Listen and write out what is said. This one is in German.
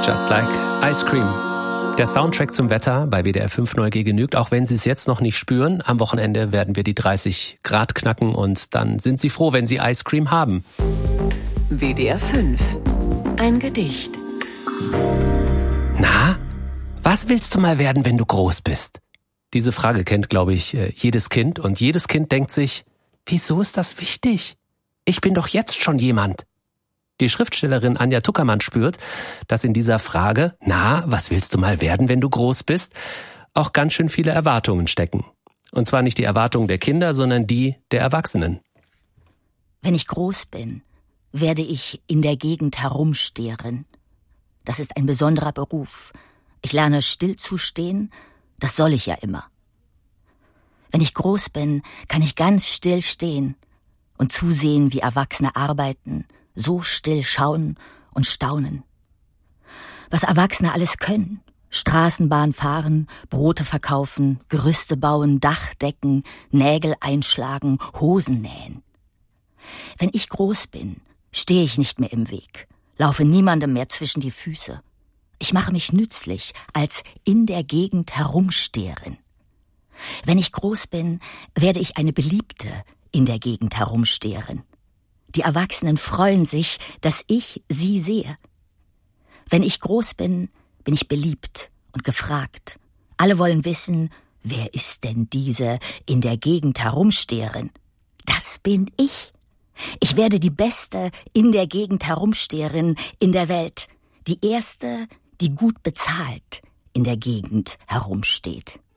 Just Like Ice Cream. Der Soundtrack zum Wetter bei WDR 5 Neu-G genügt, auch wenn Sie es jetzt noch nicht spüren. Am Wochenende werden wir die 30 Grad knacken und dann sind Sie froh, wenn Sie Ice Cream haben. WDR 5. Ein Gedicht. Na, was willst du mal werden, wenn du groß bist? Diese Frage kennt, glaube ich, jedes Kind. Und jedes Kind denkt sich, wieso ist das wichtig? Ich bin doch jetzt schon jemand. Die Schriftstellerin Anja Tuckermann spürt, dass in dieser Frage, na, was willst du mal werden, wenn du groß bist, auch ganz schön viele Erwartungen stecken. Und zwar nicht die Erwartungen der Kinder, sondern die der Erwachsenen. Wenn ich groß bin, werde ich in der Gegend herumstehren. Das ist ein besonderer Beruf. Ich lerne still zu stehen, das soll ich ja immer. Wenn ich groß bin, kann ich ganz still stehen und zusehen, wie Erwachsene arbeiten, so still schauen und staunen. Was Erwachsene alles können: Straßenbahn fahren, Brote verkaufen, Gerüste bauen, Dach decken, Nägel einschlagen, Hosen nähen. Wenn ich groß bin, stehe ich nicht mehr im Weg, laufe niemandem mehr zwischen die Füße. Ich mache mich nützlich als in der Gegend herumstehren. Wenn ich groß bin, werde ich eine Beliebte in der Gegend herumstehren. Die Erwachsenen freuen sich, dass ich sie sehe. Wenn ich groß bin, bin ich beliebt und gefragt. Alle wollen wissen, wer ist denn diese in der Gegend herumstehren? Das bin ich. Ich werde die Beste in der Gegend herumstehren in der Welt. Die Erste, die gut bezahlt in der Gegend herumsteht.